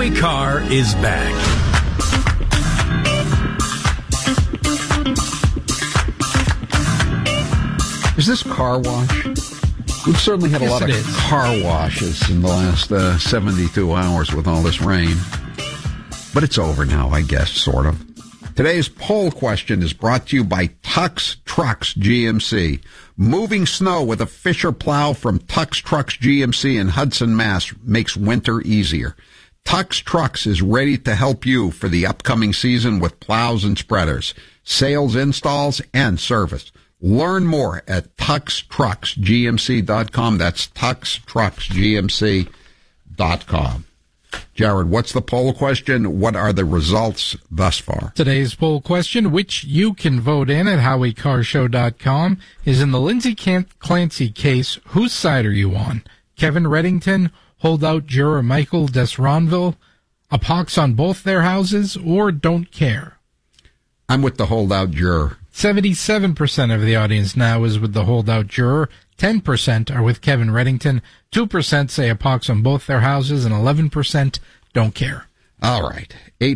Howie Carr is back. Is this car wash? We've certainly had a lot of car washes in the last 72 hours with all this rain. But it's over now, I guess, sort of. Today's poll question is brought to you by Tux Trucks GMC. Moving snow with a Fisher plow from Tux Trucks GMC in Hudson, Mass. makes winter easier. Tux Trucks is ready to help you for the upcoming season with plows and spreaders, sales, installs, and service. Learn more at TuxTrucksGMC.com. That's TuxTrucksGMC.com. Jared, what's the poll question? What are the results thus far? Today's poll question, which you can vote in at HowieCarShow.com, is in the Lindsay Clancy case. Whose side are you on? Kevin Reddington, holdout juror Michael Desronville, a pox on both their houses, or don't care? I'm with the holdout juror. 77% of the audience now is with the holdout juror. 10% are with Kevin Reddington. 2% say a pox on both their houses, and 11% don't care. All right.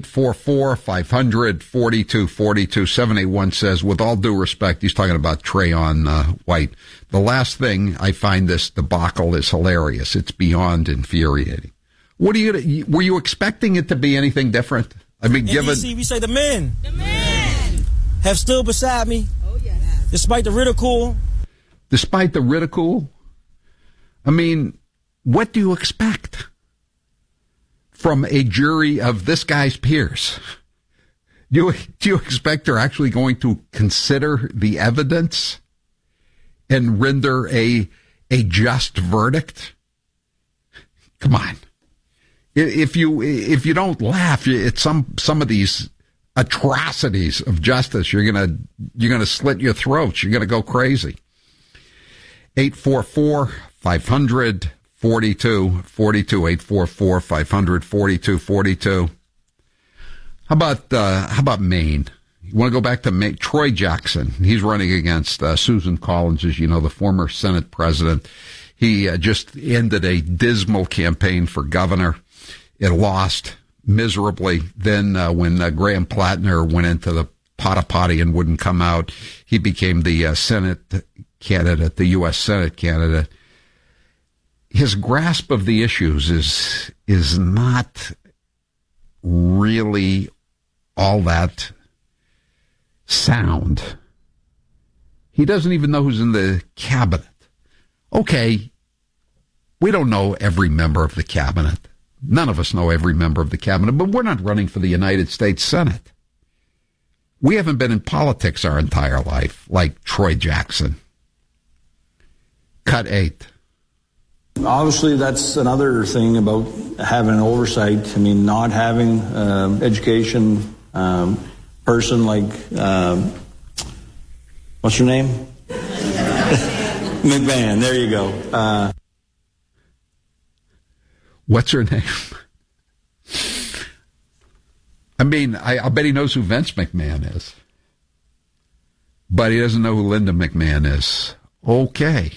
844-500-4242. 781 says, with all due respect, he's talking about Trayon White. The last thing I find this debacle is hilarious. It's beyond infuriating. Were you expecting it to be anything different? I mean, given we say the men have stood beside me, despite the ridicule. Despite the ridicule? I mean, what do you expect from a jury of this guy's peers? Do you expect they're actually going to consider the evidence and render a just verdict? Come on. If you don't laugh at some of these atrocities of justice, you're gonna slit your throats. You're gonna go crazy. 844-500-4242. 844-500-4242. How about Maine? You want to go back to Maine? Troy Jackson. He's running against Susan Collins, as you know, the former Senate president. He just ended a dismal campaign for governor. It lost miserably. Then when Graham Plattner went into the potty and wouldn't come out, he became the Senate candidate, the U.S. Senate candidate. His grasp of the issues is not really all that sound. He doesn't even know who's in the cabinet. Okay, we don't know every member of the cabinet. None of us know every member of the cabinet, but we're not running for the United States Senate. We haven't been in politics our entire life, like Troy Jackson. Cut 8. Obviously, that's another thing about having oversight. I mean, not having education person like, what's her name? McMahon, there you go. What's her name? I mean, I'll bet he knows who Vince McMahon is. But he doesn't know who Linda McMahon is. Okay.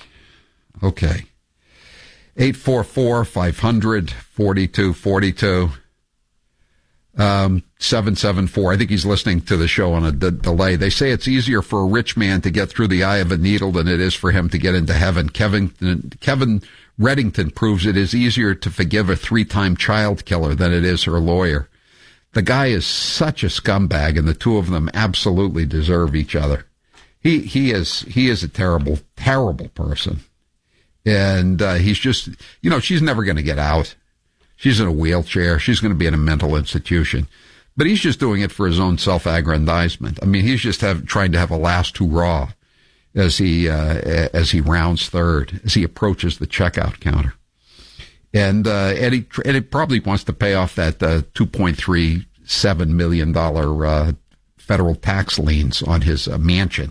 844-500-4242. 774. I think he's listening to the show on a delay. They say it's easier for a rich man to get through the eye of a needle than it is for him to get into heaven. Kevin Reddington proves it is easier to forgive a 3-time child killer than it is her lawyer. The guy is such a scumbag, and the two of them absolutely deserve each other. He is a terrible, terrible person. And he's just, she's never going to get out. She's in a wheelchair. She's going to be in a mental institution. But he's just doing it for his own self-aggrandizement. I mean, he's just trying to have a last hurrah as he rounds third, as he approaches the checkout counter. And he probably wants to pay off that $2.37 million federal tax liens on his mansion.